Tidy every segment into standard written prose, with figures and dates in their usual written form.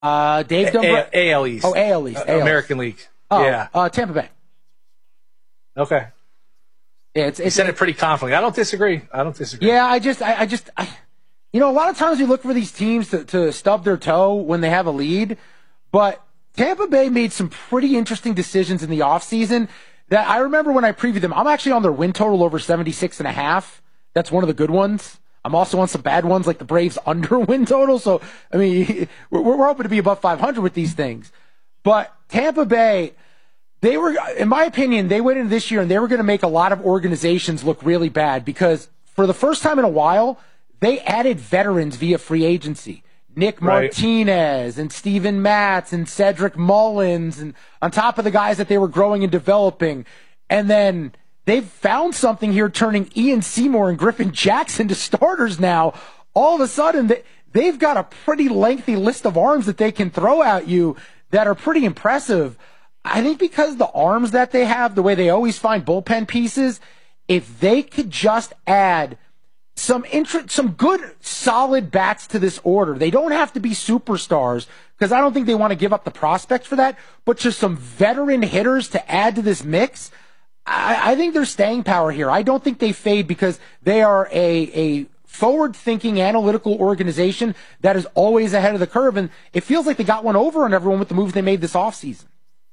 Dave AL East. Oh, AL East. American League. Oh, yeah. Tampa Bay. Okay. Yeah, you said it pretty confidently. I don't disagree. Yeah, I just, you know, a lot of times you look for these teams to stub their toe when they have a lead, but Tampa Bay made some pretty interesting decisions in the offseason that I remember when I previewed them. I'm actually on their win total over 76.5. That's one of the good ones. I'm also on some bad ones like the Braves under win total. So, I mean, we're hoping to be above 500 with these things. But Tampa Bay, they were, in my opinion, they went into this year and they were going to make a lot of organizations look really bad because for the first time in a while, they added veterans via free agency. Nick Martinez and Steven Matz and Cedric Mullins, and on top of the guys that they were growing and developing. And then they've found something here, turning Ian Seymour and Griffin Jackson to starters now. All of a sudden, they've got a pretty lengthy list of arms that they can throw at you that are pretty impressive. I think because the arms that they have, the way they always find bullpen pieces, if they could just add some good, solid bats to this order. They don't have to be superstars because I don't think they want to give up the prospects for that, but just some veteran hitters to add to this mix. I think there's staying power here. I don't think they fade because they are a forward-thinking, analytical organization that is always ahead of the curve, and it feels like they got one over on everyone with the moves they made this offseason.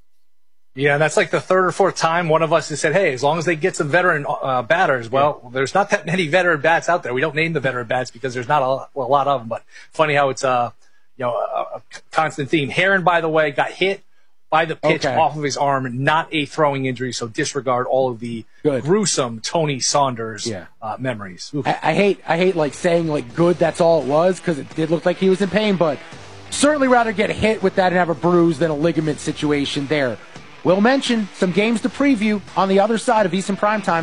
Yeah, and that's like the third or fourth time one of us has said, hey, as long as they get some veteran batters, well, there's not that many veteran bats out there. We don't name the veteran bats because there's not a lot of them, but funny how it's a constant theme. Heron, by the way, got hit by the pitch off of his arm, not a throwing injury, so disregard all of the gruesome Tony Saunders memories. I hate like saying like good, that's all it was, because it did look like he was in pain, but certainly rather get hit with that and have a bruise than a ligament situation there. We'll mention some games to preview on the other side of Eastern Primetime.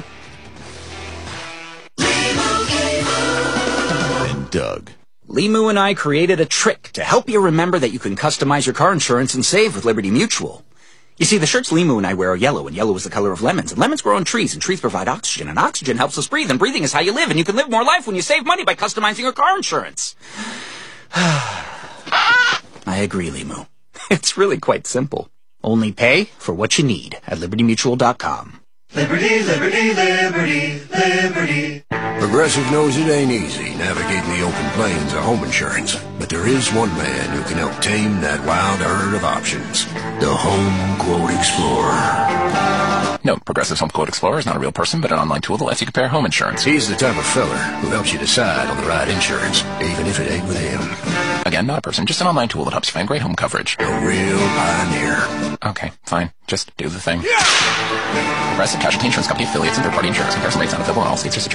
And Doug. Limu and I created a trick to help you remember that you can customize your car insurance and save with Liberty Mutual. You see, the shirts Limu and I wear are yellow, and yellow is the color of lemons, and lemons grow on trees, and trees provide oxygen, and oxygen helps us breathe, and breathing is how you live, and you can live more life when you save money by customizing your car insurance. I agree, Limu. It's really quite simple. Only pay for what you need at LibertyMutual.com. Liberty, liberty, liberty, liberty. Progressive knows it ain't easy navigating the open plains of home insurance, but there is one man who can help tame that wild herd of options. The Home Quote Explorer. No, Progressive's Home Quote Explorer is not a real person, but an online tool that lets you compare home insurance. He's the type of feller who helps you decide on the right insurance, even if it ain't with him. Again, not a person, just an online tool that helps you find great home coverage. A real pioneer. Okay, fine. Just do the thing. Progressive Casualty Insurance Company affiliates and third-party insurance. Comparison rates not available in all states or situations.